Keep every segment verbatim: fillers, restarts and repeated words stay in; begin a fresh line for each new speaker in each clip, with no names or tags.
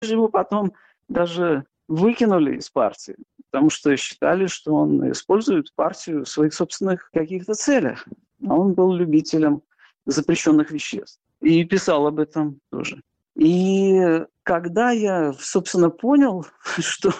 Его потом даже выкинули из партии, потому что считали, что он использует партию в своих собственных каких-то целях. А он был любителем запрещенных веществ. И писал об этом тоже. И когда я, собственно, понял, что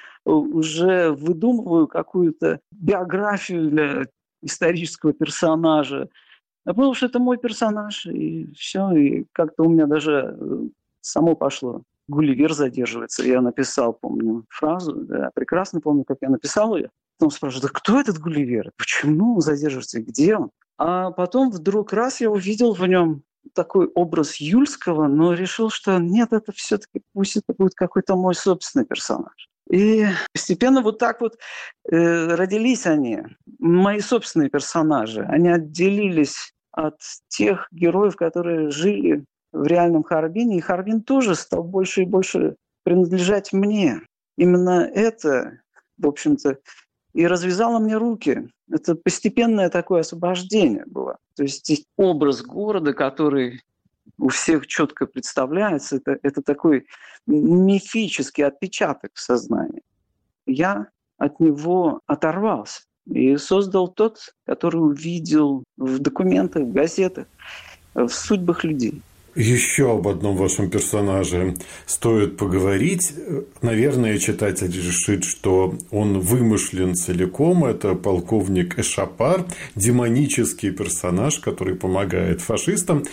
уже выдумываю какую-то биографию для исторического персонажа, я понял, что это мой персонаж, и все. И как-то у меня даже само пошло. Гулливер задерживается. Я написал, помню, фразу, да, прекрасно помню, как я написал ее. Потом спрашивают, да кто этот Гулливер? Почему он задерживается? Где он? А потом вдруг раз я увидел в нем такой образ Юльского, но решил, что нет, это все-таки пусть это будет какой-то мой собственный персонаж. И постепенно вот так вот э, родились они, мои собственные персонажи. Они отделились от тех героев, которые жили в реальном Харбине. И Харбин тоже стал больше и больше принадлежать мне. Именно это, в общем-то, и развязало мне руки. Это постепенное такое освобождение было. То есть образ города, который у всех четко представляется, это, это такой мифический отпечаток в сознании. Я от него оторвался и создал тот, который увидел в документах, в газетах, в судьбах людей.
Еще об одном вашем персонаже стоит поговорить. Наверное, читатель решит, что он вымышлен целиком. Это полковник Эшапар, демонический персонаж, который помогает фашистам.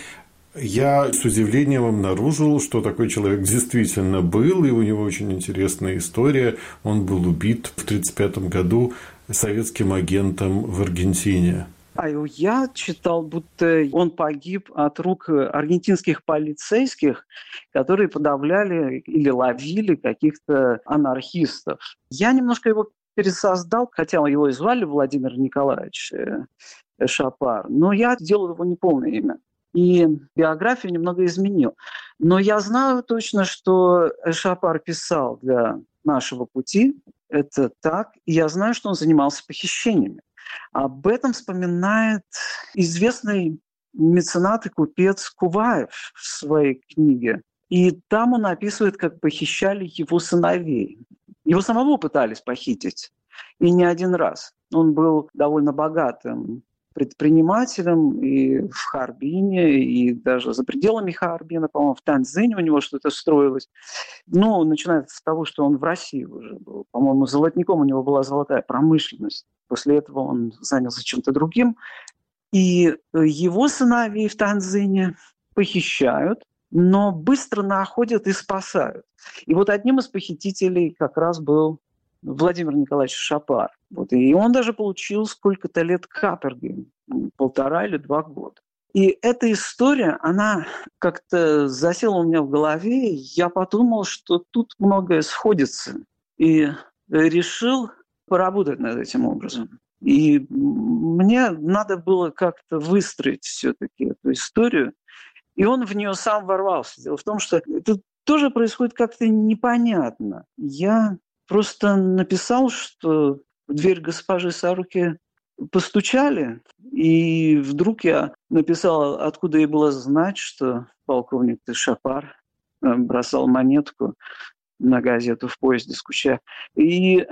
Я с удивлением обнаружил, что такой человек действительно был, и у него очень интересная история. Он был убит в тысяча девятьсот тридцать пятом году советским агентом в Аргентине.
А я читал, будто он погиб от рук аргентинских полицейских, которые подавляли или ловили каких-то анархистов. Я немножко его пересоздал, хотя его и звали Владимир Николаевич Эшапар, но я делал его неполное имя. И биографию немного изменил. Но я знаю точно, что Эшапар писал для «Нашего пути». Это так. И я знаю, что он занимался похищениями. Об этом вспоминает известный меценат и купец Куваев в своей книге. И там он описывает, как похищали его сыновей. Его самого пытались похитить. И не один раз. Он был довольно богатым предпринимателем и в Харбине, и даже за пределами Харбина, по-моему, в Танзине у него что-то строилось. Ну, начиная с того, что он в России уже был. По-моему, золотником у него была золотая промышленность. После этого он занялся чем-то другим. И его сыновей в Танзине похищают, но быстро находят и спасают. И вот одним из похитителей как раз был Владимир Николаевич Эшапар. Вот. И он даже получил сколько-то лет каторги, полтора или два года. И эта история, она как-то засела у меня в голове. Я подумал, что тут многое сходится. И решил поработать над этим образом. И мне надо было как-то выстроить все-таки эту историю. И он в нее сам ворвался. Дело в том, что это тоже происходит как-то непонятно. Я просто написал, что в дверь госпожи Саруки постучали, и вдруг я написал, откуда ей было знать, что полковник Эшапар бросал монетку на газету в поезде скучая. И,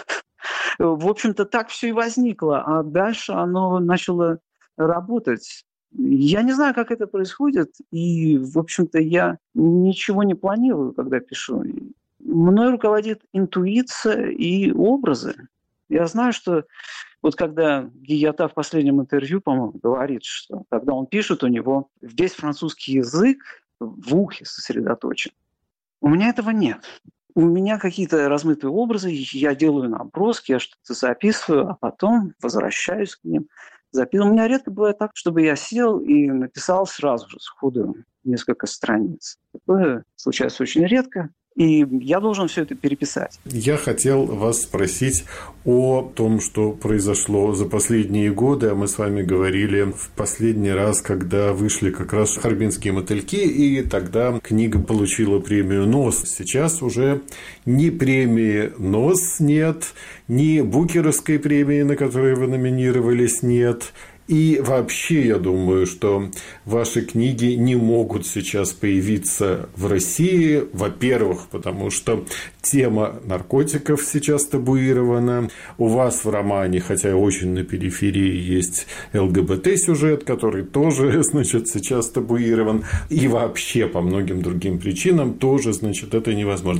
в общем-то, так все и возникло. А дальше оно начало работать. Я не знаю, как это происходит, и, в общем-то, я ничего не планирую, когда пишу. Мной руководит интуиция и образы. Я знаю, что вот когда Гийота в последнем интервью, по-моему, говорит, что когда он пишет, у него весь французский язык в ухе сосредоточен. У меня этого нет. У меня какие-то размытые образы, я делаю наброски, я что-то записываю, а потом возвращаюсь к ним. Записываю. У меня редко бывает так, чтобы я сел и написал сразу же сходу несколько страниц. Такое случается очень редко. И я должен все это переписать.
Я хотел вас спросить о том, что произошло за последние годы. Мы с вами говорили в последний раз, когда вышли как раз «Харбинские мотыльки», и тогда книга получила премию «Нос». Сейчас уже ни премии «Нос» нет, ни Букеровской премии, на которой вы номинировались, нет. И вообще, я думаю, что ваши книги не могут сейчас появиться в России. Во-первых, потому что тема наркотиков сейчас табуирована. У вас в романе, хотя очень на периферии, есть ЛГБТ-сюжет, который тоже, значит, сейчас табуирован. И вообще по многим другим причинам тоже, значит, это невозможно.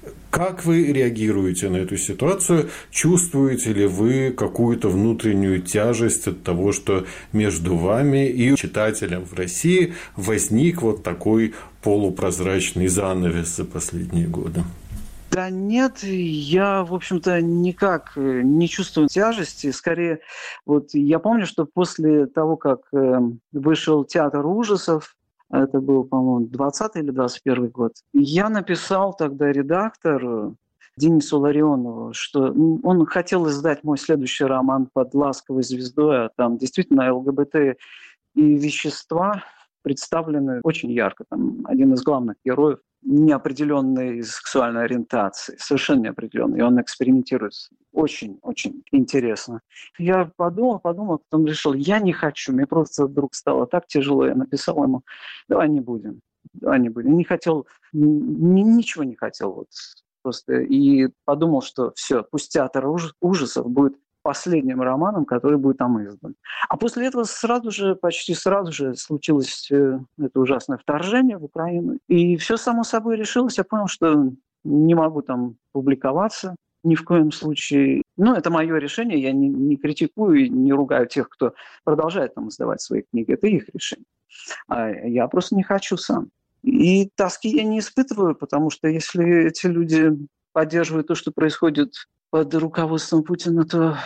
Как вы реагируете на эту ситуацию? Чувствуете ли вы какую-то внутреннюю тяжесть от того, что между вами и читателем в России возник вот такой полупрозрачный занавес за последние годы?
Да нет, я, в общем-то, никак не чувствую тяжести. Скорее, вот я помню, что после того, как вышел «Театр ужасов», это был, по-моему, двадцатый или двадцать первый год, я написал тогда редактору Денису Ларионову, что он хотел издать мой следующий роман «Под ласковой звездой», а там действительно ЛГБТ и вещества представлены очень ярко. Там один из главных героев неопределенной сексуальной ориентации, совершенно неопределенной, и он экспериментирует. Очень-очень интересно. Я подумал, подумал, потом решил, я не хочу, мне просто вдруг стало так тяжело, я написал ему, давай не будем, давай не будем. Не хотел, ни, ничего не хотел, вот просто, и подумал, что все, пусть «Театр ужасов» будет последним романом, который будет там издан. А после этого сразу же, почти сразу же случилось э, это ужасное вторжение в Украину. И все само собой решилось. Я понял, что не могу там публиковаться ни в коем случае. Ну, это мое решение. Я не, не критикую и не ругаю тех, кто продолжает там издавать свои книги. Это их решение. А я просто не хочу сам. И тоски я не испытываю, потому что если эти люди поддерживают то, что происходит под руководством Путина, то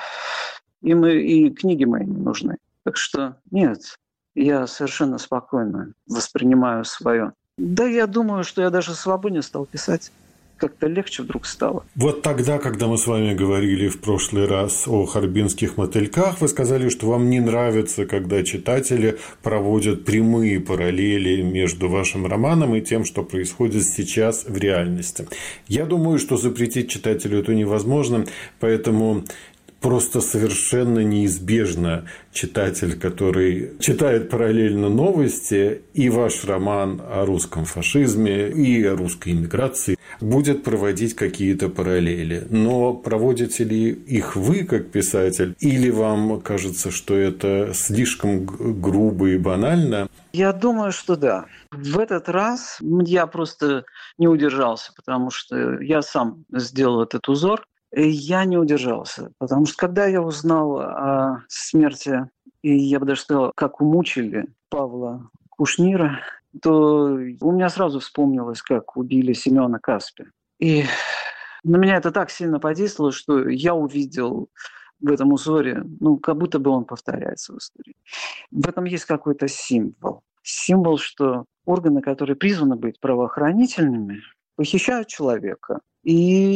им и, и книги мои не нужны. Так что нет, я совершенно спокойно воспринимаю свое. Да, я думаю, что я даже свободнее стал писать. Как-то легче вдруг стало.
Вот тогда, когда мы с вами говорили в прошлый раз о «Харбинских мотыльках», вы сказали, что вам не нравится, когда читатели проводят прямые параллели между вашим романом и тем, что происходит сейчас в реальности. Я думаю, что запретить читателю это невозможно, поэтому просто совершенно неизбежно читатель, который читает параллельно новости, и ваш роман о русском фашизме, и о русской эмиграции, будет проводить какие-то параллели. Но проводите ли их вы, как писатель, или вам кажется, что это слишком грубо и банально?
Я думаю, что да. В этот раз я просто не удержался, потому что я сам сделал этот узор. Я не удержался, потому что когда я узнал о смерти, и я бы даже сказал, как умучили Павла Кушнира, то у меня сразу вспомнилось, как убили Семена Каспи. И на меня это так сильно подействовало, что я увидел в этом узоре, ну, как будто бы он повторяется в истории. В этом есть какой-то символ. Символ, что органы, которые призваны быть правоохранительными, похищают человека и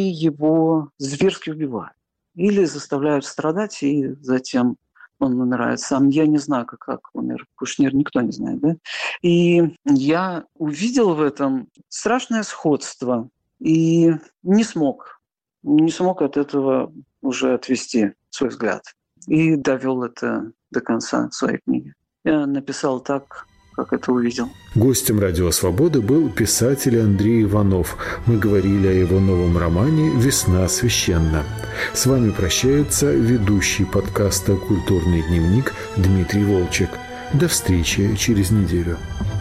его зверски убивают. Или заставляют страдать, и затем он умирает сам. Я не знаю, как, как умер Кушнир, никто не знает. Да? И я увидел в этом страшное сходство и не смог, не смог от этого уже отвести свой взгляд. И довел это до конца своей книги. Я написал так, как это увидел.
Гостем «Радио Свободы» был писатель Андрей Иванов. Мы говорили о его новом романе «Весна священна». С вами прощается ведущий подкаста «Культурный дневник» Дмитрий Волчек. До встречи через неделю.